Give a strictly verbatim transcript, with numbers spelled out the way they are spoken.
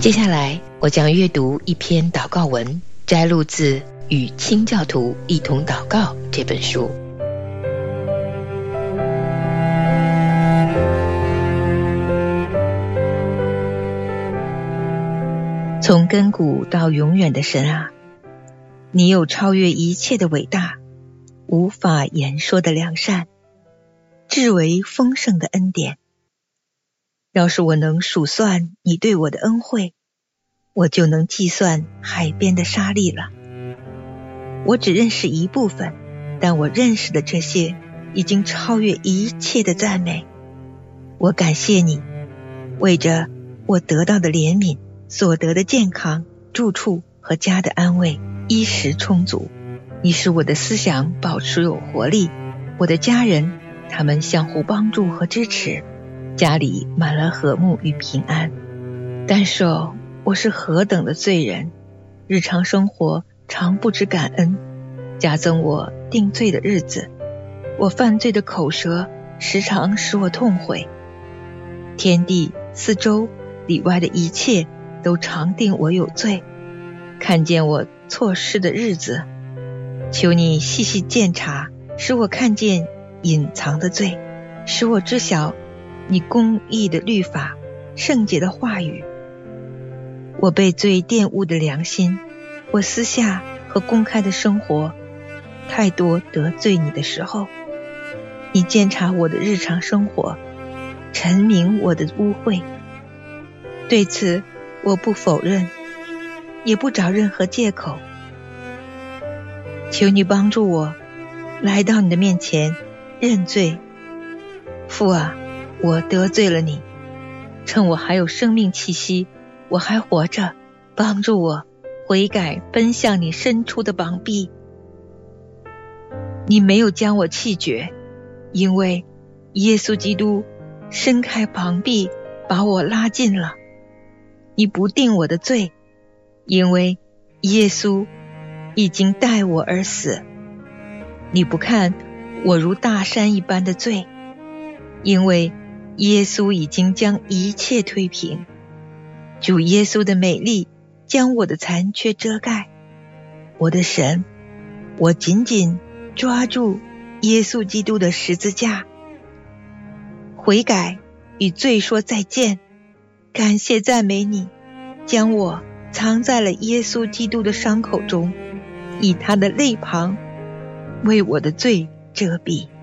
接下来我将阅读一篇祷告文，摘录自《与清教徒一同祷告》这本书。从亘古到永远的神啊，你有超越一切的伟大，无法言说的良善，至为丰盛的恩典。要是我能数算你对我的恩惠，我就能计算海边的沙粒了。我只认识一部分，但我认识的这些已经超越一切的赞美。我感谢你，为着我得到的怜悯，所得的健康、住处和家的安慰，衣食充足。你使我的思想保持有活力，我的家人，他们相互帮助和支持，家里满了和睦与平安。但是哦，我是何等的罪人，日常生活常不知感恩，加增我定罪的日子。我犯罪的口舌时常使我痛悔，天地四周里外的一切都常定我有罪。看见我错失的日子，求你细细鉴察，使我看见隐藏的罪，使我知晓你公义的律法，圣洁的话语。我被罪玷污的良心，我私下和公开的生活太多得罪你的时候，你鉴察我的日常生活，陈明我的污秽。对此我不否认，也不找任何借口。求你帮助我来到你的面前认罪。父啊，我得罪了你，趁我还有生命气息，我还活着，帮助我悔改，奔向你伸出的膀臂。你没有将我弃绝，因为耶稣基督伸开膀臂把我拉近了。你不定我的罪，因为耶稣已经代我而死。你不看我如大山一般的罪，因为耶稣已经将一切推平。主耶稣的美丽将我的残缺遮盖。我的神，我紧紧抓住耶稣基督的十字架，悔改与罪说再见。感谢赞美你，将我藏在了耶稣基督的伤口中，以他的肋旁为我的罪遮蔽。